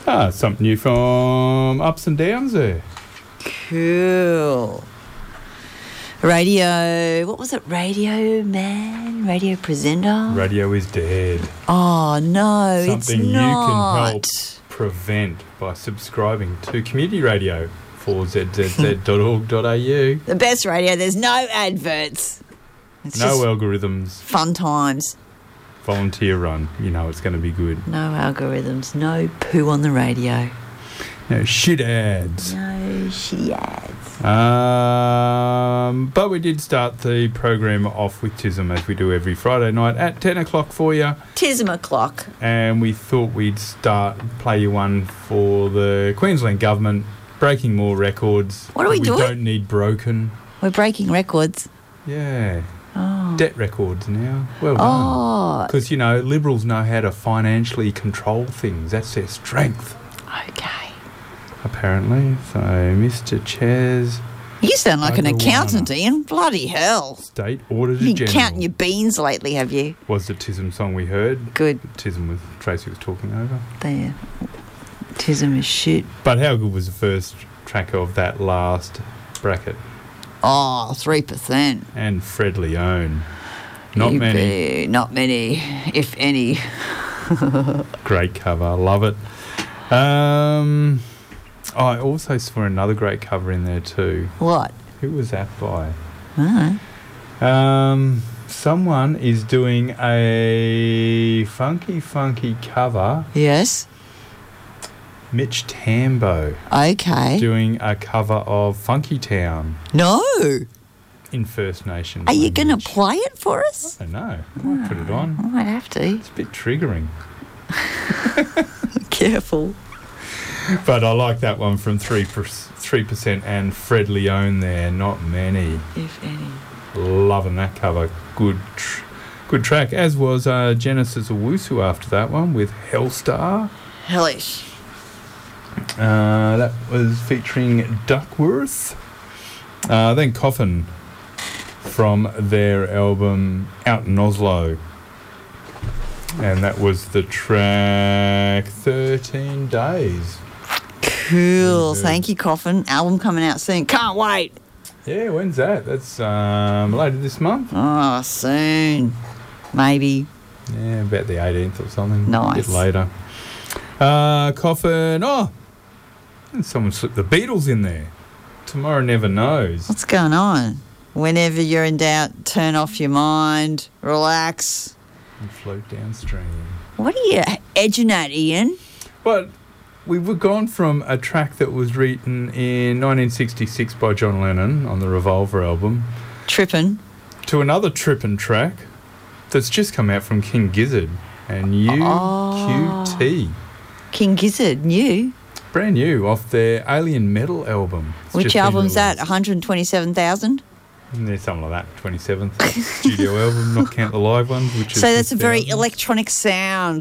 Something new from Ups and Downs there. Cool. Radio, what was it? Radio man? Radio presenter? Radio is dead. Oh, no, Something it's you not. can help prevent by subscribing to Community Radio for zzz.org.au. The best radio, there's no adverts. It's No just algorithms, fun times. volunteer run. You know it's going to be good. No algorithms, no poo on the radio. No shit ads. No shitty ads. But we did start the program off with TISM as we do every Friday night at 10 o'clock for you. Tism o'clock. And we thought we'd play you one for the Queensland Government, breaking more records. What are we doing? We don't need broken. We're breaking records. Yeah. Oh. Debt records now. Well done. Oh. Because, you know, Liberals know how to financially control things. That's their strength, Okay. apparently. So, Mr. Chaz, You sound like an Overwana. accountant, Ian. Bloody hell. State Auditor You've been General. counting your beans lately, have you? Was the TISM song we heard. Good. TISM was Tracy was talking over. There. Tism is shit. But how good was the first track of that last bracket? Oh, 3%. And Fred Leone. Not many. Not many, if any. Great cover. Love it. I also saw another great cover in there too. What? Who was that by? Oh. Someone is doing a funky cover. Yes. Mitch Tambo Okay. doing a cover of Funky Town No. in First Nations. Are you going to language. play it for us? I don't know. I might put it on. I might have to. It's a bit triggering. Careful. But I like that one from 3% and Fred Leone there. Not many. If any. Loving that cover. Good track. As was Genesis Owusu after that one with Hellstar. Hellish. That was featuring Duckworth. Then Coffin from their album Out in Oslo. And that was the track 13 Days. Cool. Thank you, Coffin. Album coming out soon. Can't wait. Yeah, when's that? That's later this month. Oh, soon. Maybe. Yeah, about the 18th or something. Nice. A bit later. Coffin. Oh, and someone slipped the Beatles in there. Tomorrow Never Knows. What's going on? Whenever you're in doubt, turn off your mind, relax. And float downstream. What are you edging at, Ian? But we were gone from a track that was written in 1966 by John Lennon on the Revolver album Trippin'. to another trippin' track that's just come out from King Gizzard and UQT. King Gizzard, new. Brand new off their Alien Metal album. It's Which just been album's that? released. 127,000? There's something like that. 27th studio album, not count the live ones. Which is So that's a very 50,000. electronic sound.